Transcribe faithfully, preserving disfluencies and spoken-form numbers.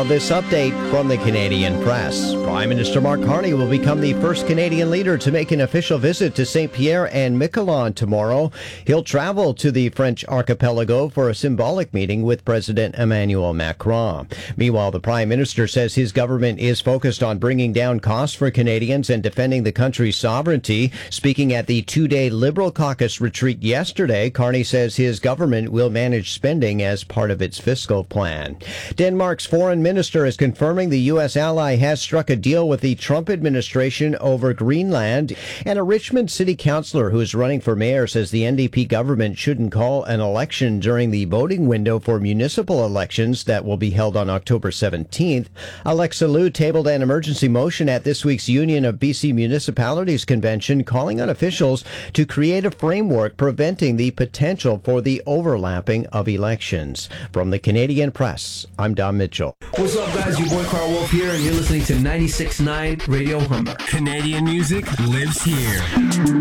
this update from the Canadian Press. Prime Minister Mark Carney will become the first Canadian leader to make an official visit to Saint Pierre and Miquelon tomorrow. He'll travel to the French archipelago for a symbolic meeting with President Emmanuel Macron. Meanwhile, the Prime Minister says his government is focused on bringing down costs for Canadians and defending the country's sovereignty. Speaking at the two-day Liberal caucus retreat yesterday, Carney says his government will manage spending as part of its fiscal plan. Denmark's foreign minister is confirming the U S ally has struck a deal with the Trump administration over Greenland. And a Richmond city councilor who is running for mayor says the N D P government shouldn't call an election during the voting window for municipal elections that will be held on October seventeenth. Alexa Liu tabled an emergency motion at this week's Union of B C Municipalities convention, calling on officials to create a framework preventing the potential for the overlapping of elections. From the Canadian Press, I'm Don Mitchell. What's up, guys? Your boy Carl Wolf here, and you're listening to ninety-six point nine Radio Humber. Canadian music lives here.